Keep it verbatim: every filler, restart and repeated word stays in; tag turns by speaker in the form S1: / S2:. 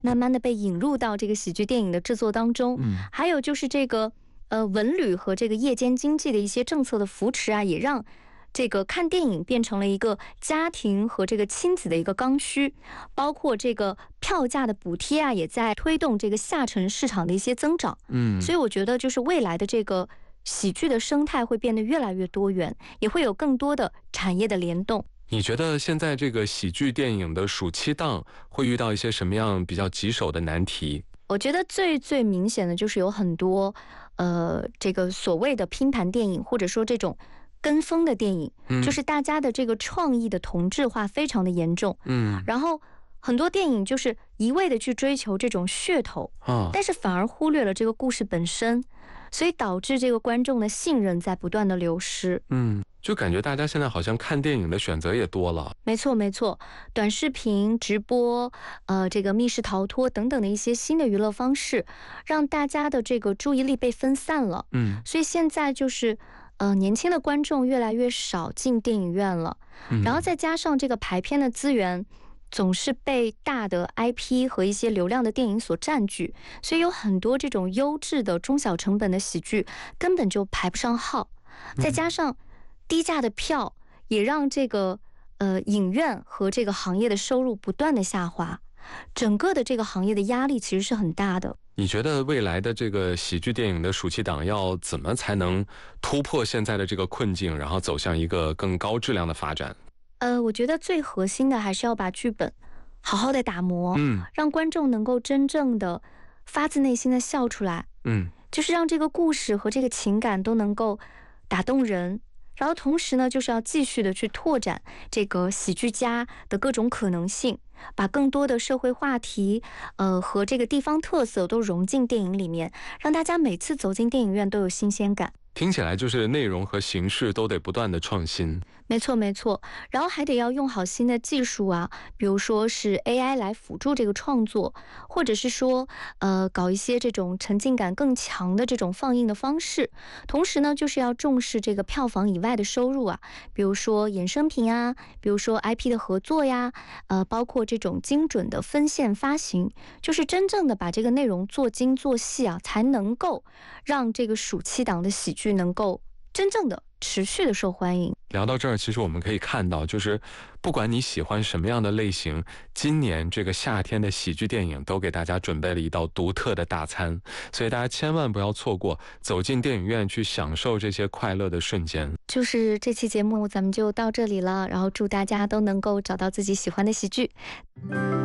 S1: 慢慢的被引入到这个喜剧电影的制作当中。
S2: 嗯，
S1: 还有就是这个呃文旅和这个夜间经济的一些政策的扶持啊，也让这个看电影变成了一个家庭和这个亲子的一个刚需，包括这个票价的补贴啊，也在推动这个下沉市场的一些增长。
S2: 嗯，
S1: 所以我觉得就是未来的这个喜剧的生态会变得越来越多元，也会有更多的产业的联动。
S2: 你觉得现在这个喜剧电影的暑期档会遇到一些什么样比较棘手的难题？
S1: 我觉得最最明显的就是有很多呃这个所谓的拼盘电影，或者说这种跟风的电影，
S2: 嗯，
S1: 就是大家的这个创意的同质化非常的严重。
S2: 嗯，
S1: 然后很多电影就是一味的去追求这种噱头，
S2: 啊，
S1: 但是反而忽略了这个故事本身，所以导致这个观众的信任在不断的流失。
S2: 嗯，就感觉大家现在好像看电影的选择也多了。
S1: 没错没错，短视频、直播、呃，这个密室逃脱等等的一些新的娱乐方式，让大家的这个注意力被分散了。
S2: 嗯，
S1: 所以现在就是呃，年轻的观众越来越少进电影院了，
S2: 嗯，
S1: 然后再加上这个排片的资源总是被大的 I P 和一些流量的电影所占据，所以有很多这种优质的中小成本的喜剧根本就排不上号。再加上低价的票，也让这个呃影院和这个行业的收入不断的下滑，整个的这个行业的压力其实是很大的。
S2: 你觉得未来的这个喜剧电影的暑期档要怎么才能突破现在的这个困境，然后走向一个更高质量的发展？
S1: 呃，我觉得最核心的还是要把剧本好好的打磨，
S2: 嗯，
S1: 让观众能够真正的发自内心的笑出来，
S2: 嗯，
S1: 就是让这个故事和这个情感都能够打动人。然后同时呢，就是要继续的去拓展这个喜剧家的各种可能性，把更多的社会话题，呃和这个地方特色都融进电影里面，让大家每次走进电影院都有新鲜感。
S2: 听起来就是内容和形式都得不断的创新。
S1: 没错没错，然后还得要用好新的技术啊，比如说是 A I 来辅助这个创作，或者是说呃搞一些这种沉浸感更强的这种放映的方式。同时呢，就是要重视这个票房以外的收入啊，比如说衍生品啊，比如说 I P 的合作呀，呃包括这种精准的分线发行，就是真正的把这个内容做精做细啊，才能够让这个暑期档的喜剧能够真正的持续的受欢迎。
S2: 聊到这儿，其实我们可以看到，就是不管你喜欢什么样的类型，今年这个夏天的喜剧电影都给大家准备了一道独特的大餐，所以大家千万不要错过，走进电影院去享受这些快乐的瞬间。
S1: 就是这期节目咱们就到这里了，然后祝大家都能够找到自己喜欢的喜剧。